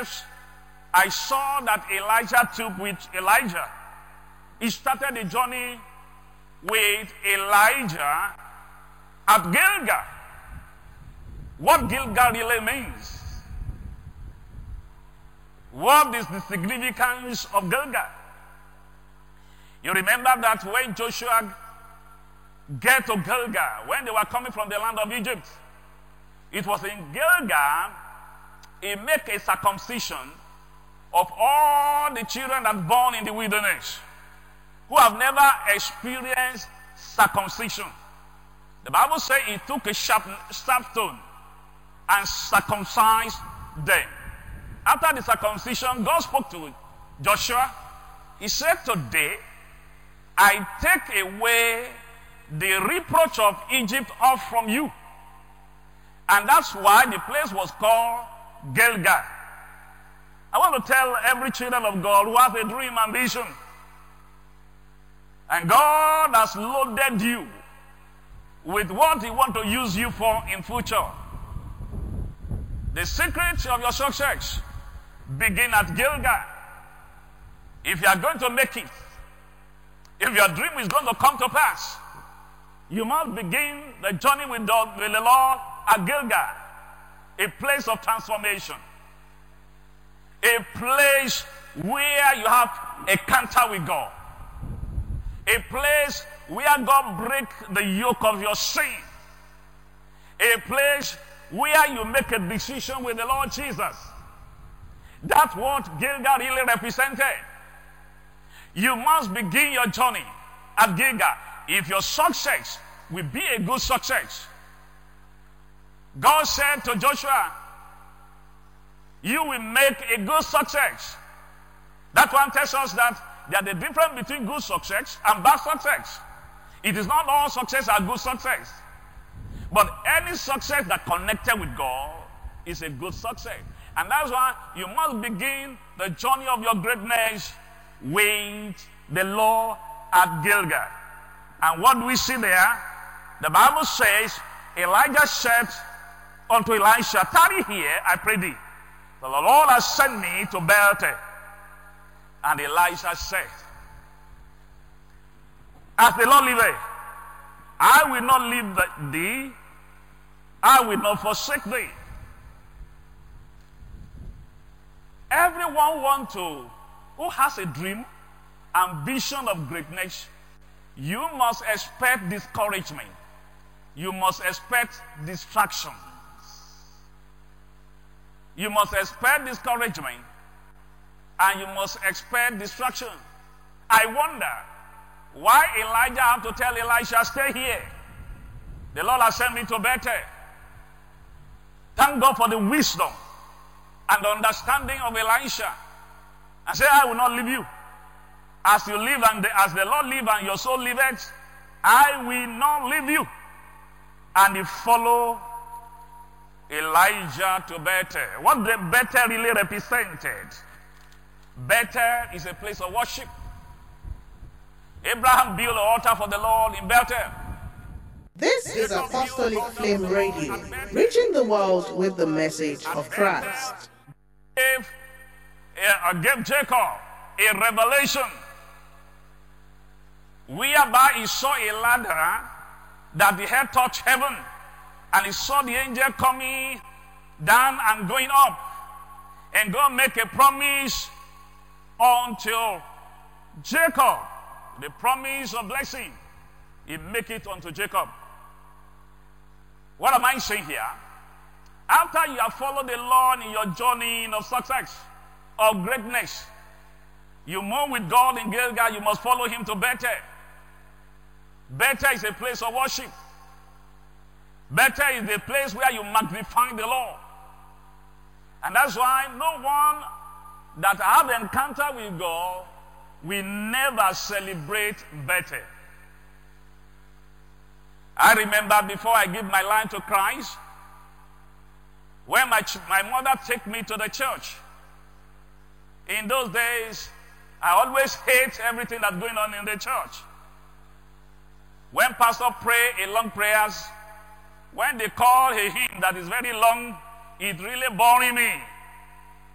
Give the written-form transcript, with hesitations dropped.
steps I saw that Elijah took with Elijah. He started the journey with Elijah at Gilgal. What Gilgal really means? What is the significance of Gilgal? You remember that when Joshua get to Gilgal, when they were coming from the land of Egypt, it was in Gilgal he made a circumcision of all the children that born in the wilderness who have never experienced circumcision. The Bible says he took a sharp stone and circumcised them. After the circumcision, God spoke to Joshua. He said, today, I take away the reproach of Egypt off from you. And that's why the place was called Gilgal. I want to tell every children of God who has a dream and vision, and God has loaded you with what He wants to use you for in future. The secret of your success begin at Gilgal. If you are going to make it, if your dream is going to come to pass, you must begin the journey with the Lord at Gilgal, a place of transformation, a place where you have a encounter with God, a place where God breaks the yoke of your sin, a place where you make a decision with the Lord Jesus. That's what Gilgal really represented. You must begin your journey at Gilgal. If your success will be a good success, God said to Joshua, you will make a good success. That one tells us that there's a difference between good success and bad success. It is not all success are good success. But any success that connected with God is a good success. And that's why you must begin the journey of your greatness with the Lord at Gilgal. And what do we see there? The Bible says, Elijah said unto Elisha, tarry here, I pray thee. The Lord has sent me to Bethel. And Elisha said, as the Lord liveth, I will not leave thee, I will not forsake thee. Everyone who has a dream, ambition of greatness, you must expect discouragement. You must expect distractions. You must expect discouragement. And you must expect distraction. I wonder why Elijah had to tell Elisha, stay here. The Lord has sent me to Bethel. Thank God for the wisdom and the understanding of Elisha. And say, I will not leave you. As you live and as the Lord live and your soul liveth, I will not leave you. And he followed Elijah to Bethel. What the Bethel really represented? Bethel is a place of worship. Abraham built an altar for the Lord in Bethel. This is Apostolic Flame Radio, reaching the world with the message of Christ. Gave Jacob a revelation whereby he saw a ladder that the head touched heaven, and he saw the angel coming down and going up, and God make a promise unto Jacob, the promise of blessing. He make it unto Jacob. What am I saying here? After you have followed the Lord in your journey of success, of greatness, you move with God in Gilgal, you must follow him to Bethel. Bethel is a place of worship. Bethel is the place where you magnify the Lord. And that's why no one that have encounter with God will never celebrate Bethel. I remember before I give my life to Christ, when my mother took me to the church. In those days, I always hate everything that's going on in the church. When pastor pray a long prayers, when they call a hymn that is very long, it really boring me.